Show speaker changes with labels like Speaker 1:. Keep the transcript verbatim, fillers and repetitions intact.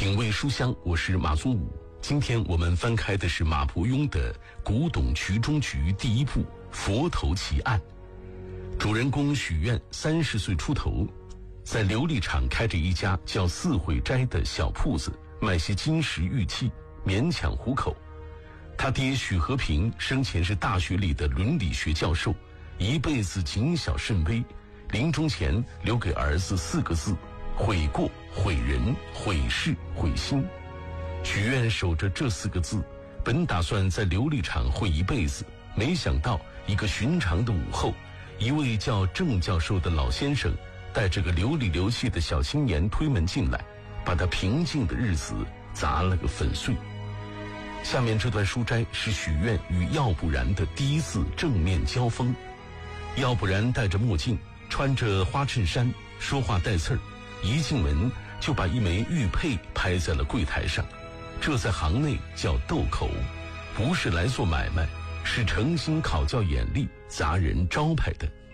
Speaker 1: 品味书香，我是马宗武。今天我们翻开的是马伯庸的《古董局中局》第一部《佛头奇案》。主人公许愿三十岁出头，在琉璃厂开着一家叫四惠斋的小铺子，卖些金石玉器，勉强糊口。他爹许和平生前是大学里的伦理学教授，一辈子谨小慎微，临终前留给儿子四个字：悔过、悔人、悔事、悔心。许愿守着这四个字，本打算在琉璃厂混一辈子，没想到一个寻常的午后，一位叫郑教授的老先生带着个流里流气的小青年推门进来，把他平静的日子砸了个粉碎。下面这段书斋是许愿与药不然的第一次正面交锋。药不然戴着墨镜，穿着花衬衫，说话带刺儿，一进门就把一枚玉佩拍在了柜台上，这在行内叫斗口，不是来做买卖，是诚心考教眼力、砸人招牌的。